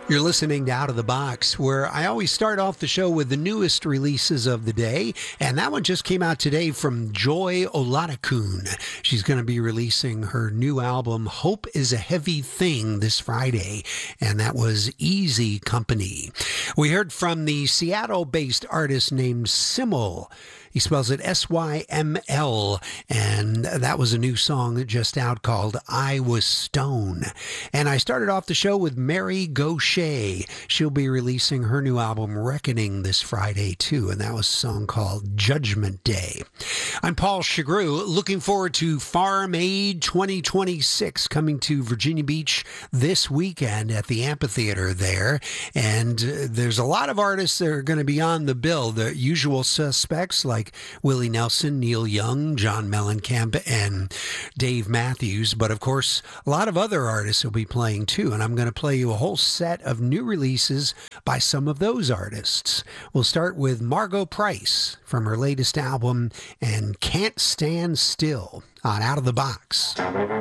You're listening to Out of the Box, where I always start off the show with the newest releases of the day, and that one just came out today from Joy Olatunji. She's going to be releasing her new album, Hope is a Heavy Thing, this Friday, and that was Easy Company. We heard from the Seattle-based artist named Syml. He spells it S-Y-M-L, and that was a new song just out called I Was Stone. And I started off the show with Mary Gauthier. She'll be releasing her new album, Reckoning, this Friday, too, and that was a song called Judgment Day. I'm Paul Chagru, looking forward to Farm Aid 2026 coming to Virginia Beach this weekend at the amphitheater there. And there's a lot of artists that are going to be on the bill, the usual suspects like Willie Nelson, Neil Young, John Mellencamp, and Dave Matthews. But of course, a lot of other artists will be playing too. And I'm going to play you a whole set of new releases by some of those artists. We'll start with Margo Price from her latest album, and Can't Stand Still on Out of the Box.